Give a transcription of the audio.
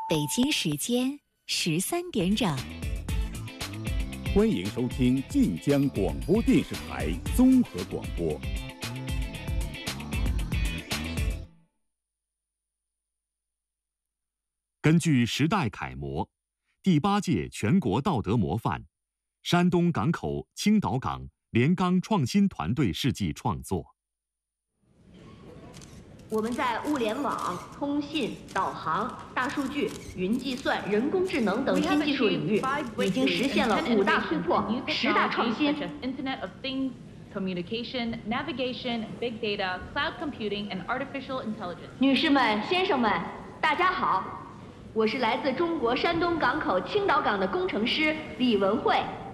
北京时间13点整。 欢迎收听晋江广播电视台综合广播。 根据时代楷模，第8届全国道德模范，山东港口青岛港连钢创新团队事迹创作。 我们在物联网、通信、导航、大数据、云计算、人工智能等新技术领域，已经实现了5大突破、10大创新。 Internet of Things, Communication, Navigation, Big Data, Cloud Computing, and Artificial Intelligence。 女士们、先生们，大家好，我是来自中国山东港口青岛港的工程师李文慧。